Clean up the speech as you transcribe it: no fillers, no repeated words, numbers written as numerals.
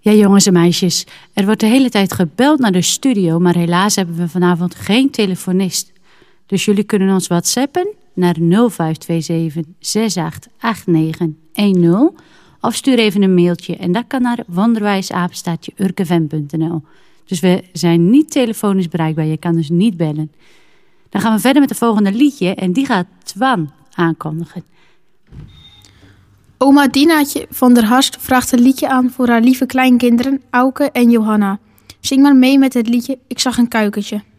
Ja, jongens en meisjes, er wordt de hele tijd gebeld naar de studio, maar helaas hebben we vanavond geen telefonist. Dus jullie kunnen ons whatsappen naar 0527 688910 of stuur even een mailtje en dat kan naar wonderwijs@urkefm.nl. Dus we zijn niet telefonisch bereikbaar, je kan dus niet bellen. Dan gaan we verder met het volgende liedje en die gaat Twan aankondigen. Oma Dinaatje van der Hast vraagt een liedje aan voor haar lieve kleinkinderen Auke en Johanna. Zing maar mee met het liedje Ik zag een kuikentje.